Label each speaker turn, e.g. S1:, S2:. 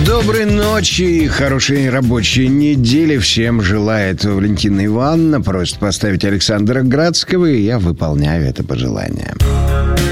S1: Доброй ночи и хорошей рабочей недели всем желает Валентина Ивановна. Просит поставить Александра Градского, и я выполняю это пожелание.